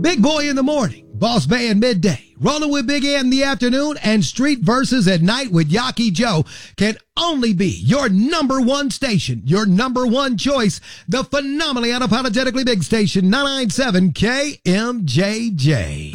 Big Boy in the morning, Boss Bay in midday, Rolling with Big A in the afternoon, and Street Verses at night with Yaki Joe can only be your number one station, your number one choice, the phenomenally unapologetically big station, 997 KMJJ.